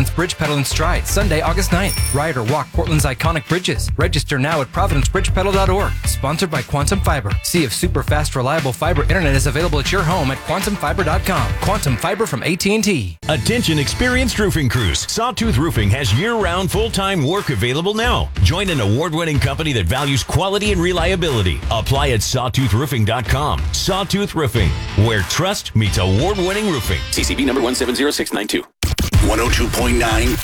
Providence Bridge Pedal and Stride, Sunday, August 9th. Ride or walk Portland's iconic bridges. Register now at providencebridgepedal.org. Sponsored by Quantum Fiber. See if super fast, reliable fiber internet is available at your home at quantumfiber.com. Quantum Fiber from AT&T. Attention experienced roofing crews. Sawtooth Roofing has year-round full-time work available now. Join an award-winning company that values quality and reliability. Apply at sawtoothroofing.com. Sawtooth Roofing, where trust meets award-winning roofing. CCB number 170692. 102.9